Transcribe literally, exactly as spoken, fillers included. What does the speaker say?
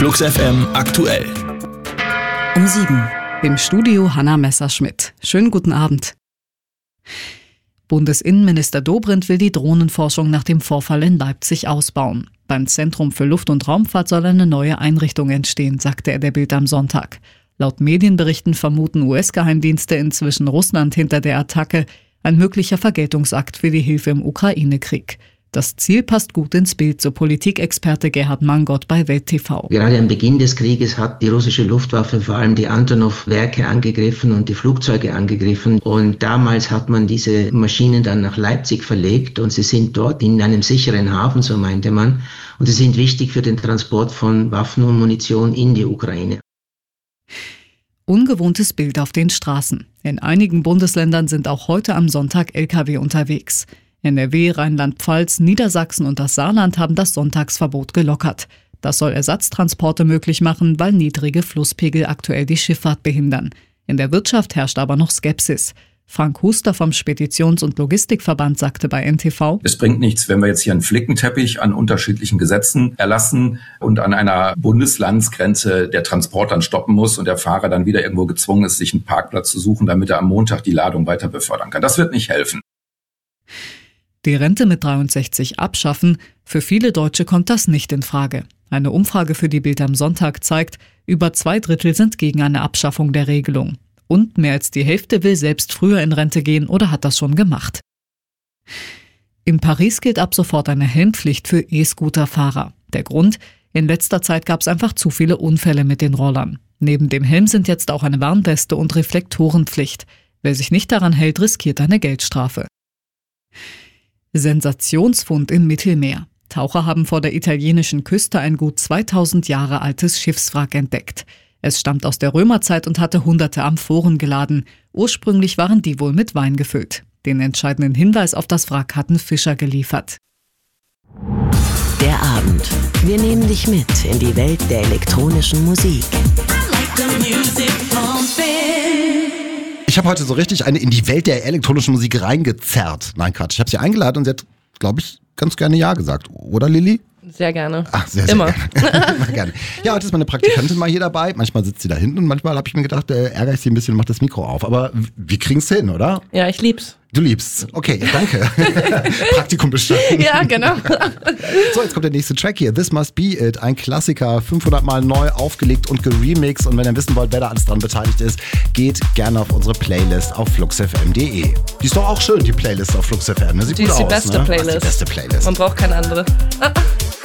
Flux F M aktuell. Um sieben. Im Studio Hanna Messerschmidt. Schönen guten Abend. Bundesinnenminister Dobrindt will die Drohnenforschung nach dem Vorfall in Leipzig ausbauen. Beim Zentrum für Luft- und Raumfahrt soll eine neue Einrichtung entstehen, sagte er der Bild am Sonntag. Laut Medienberichten vermuten U S-Geheimdienste inzwischen Russland hinter der Attacke, ein möglicher Vergeltungsakt für die Hilfe im Ukraine-Krieg. Das Ziel passt gut ins Bild, so Politikexperte Gerhard Mangott bei Welt T V. Gerade am Beginn des Krieges hat die russische Luftwaffe vor allem die Antonov-Werke angegriffen und die Flugzeuge angegriffen. Und damals hat man diese Maschinen dann nach Leipzig verlegt und sie sind dort in einem sicheren Hafen, so meinte man. Und sie sind wichtig für den Transport von Waffen und Munition in die Ukraine. Ungewohntes Bild auf den Straßen. In einigen Bundesländern sind auch heute am Sonntag L K W unterwegs. N R W, Rheinland-Pfalz, Niedersachsen und das Saarland haben das Sonntagsverbot gelockert. Das soll Ersatztransporte möglich machen, weil niedrige Flusspegel aktuell die Schifffahrt behindern. In der Wirtschaft herrscht aber noch Skepsis. Frank Huster vom Speditions- und Logistikverband sagte bei N T V: Es bringt nichts, wenn wir jetzt hier einen Flickenteppich an unterschiedlichen Gesetzen erlassen und an einer Bundeslandsgrenze der Transport dann stoppen muss und der Fahrer dann wieder irgendwo gezwungen ist, sich einen Parkplatz zu suchen, damit er am Montag die Ladung weiter befördern kann. Das wird nicht helfen. Die Rente mit dreiundsechzig abschaffen, für viele Deutsche kommt das nicht in Frage. Eine Umfrage für die Bild am Sonntag zeigt, über zwei Drittel sind gegen eine Abschaffung der Regelung. Und mehr als die Hälfte will selbst früher in Rente gehen oder hat das schon gemacht. In Paris gilt ab sofort eine Helmpflicht für E-Scooter-Fahrer. Der Grund? In letzter Zeit gab es einfach zu viele Unfälle mit den Rollern. Neben dem Helm sind jetzt auch eine Warnweste und Reflektorenpflicht. Wer sich nicht daran hält, riskiert eine Geldstrafe. Sensationsfund im Mittelmeer. Taucher haben vor der italienischen Küste ein gut zweitausend Jahre altes Schiffswrack entdeckt. Es stammt aus der Römerzeit und hatte hunderte Amphoren geladen. Ursprünglich waren die wohl mit Wein gefüllt. Den entscheidenden Hinweis auf das Wrack hatten Fischer geliefert. Der Abend. Wir nehmen dich mit in die Welt der elektronischen Musik. Ich habe heute so richtig eine in die Welt der elektronischen Musik reingezerrt. Nein, Quatsch. Ich habe sie eingeladen und sie hat, glaube ich, ganz gerne Ja gesagt. Oder, Lilly? Sehr gerne. Ach, sehr, sehr Immer. gerne. Immer gerne. Ja, heute ist meine Praktikantin mal hier dabei. Manchmal sitzt sie da hinten und manchmal habe ich mir gedacht, äh, ärgere ich sie ein bisschen und mache das Mikro auf. Aber wir kriegen es hin, oder? Ja, ich lieb's. Du liebst. Okay, danke. Praktikum bestanden. Ja, genau. So, jetzt kommt der nächste Track hier. This Must Be It. Ein Klassiker, fünfhundert Mal neu aufgelegt und geremixed. Und wenn ihr wissen wollt, wer da alles dran beteiligt ist, geht gerne auf unsere Playlist auf fluxfm punkt de. Die ist doch auch schön, die Playlist auf Flux F M. Sieht Die gut ist die aus, beste ne? Playlist. Das ist die beste Playlist. Man braucht keine andere.